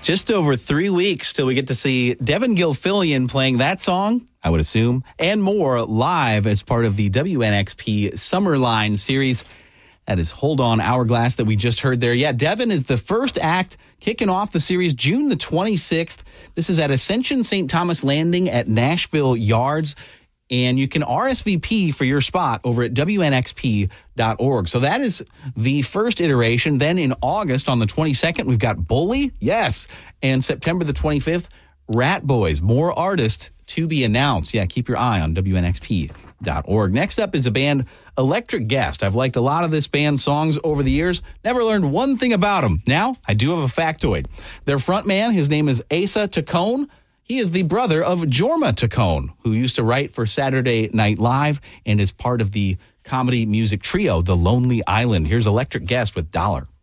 Just over 3 weeks till we get to see Devin Gilfillian playing that song, I would assume, and more live as part of the WNXP Summerline series. That is Hold On Hourglass that we just heard there. Yeah, Devin is the first act kicking off the series June the 26th. This is at Ascension St. Thomas Landing at Nashville Yards. And you can RSVP for your spot over at WNXP.org. So that is the first iteration. Then in August on the 22nd, we've got Bully. Yes. And September the 25th, Rat Boys. More artists to be announced. Yeah, keep your eye on WNXP.org. Next up is a band, Electric Guest. I've liked a lot of this band's songs over the years. Never learned one thing about them. Now, I do have a factoid. Their frontman, his name is Asa Taccone. He is the brother of Jorma Taccone, who used to write for Saturday Night Live and is part of the comedy music trio, The Lonely Island. Here's Electric Guest with Dollar.